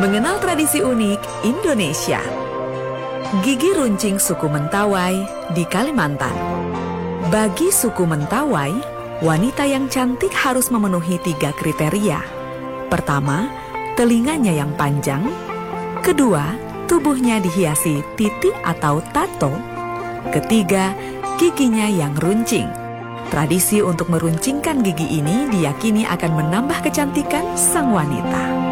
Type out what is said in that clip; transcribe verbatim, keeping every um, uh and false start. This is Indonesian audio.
Mengenal tradisi unik Indonesia. Gigi runcing suku Mentawai di Kalimantan. Bagi suku Mentawai, wanita yang cantik harus memenuhi tiga kriteria. Pertama, telinganya yang panjang. Kedua, tubuhnya dihiasi titik atau tato. Ketiga, giginya yang runcing. Tradisi untuk meruncingkan gigi ini diyakini akan menambah kecantikan sang wanita.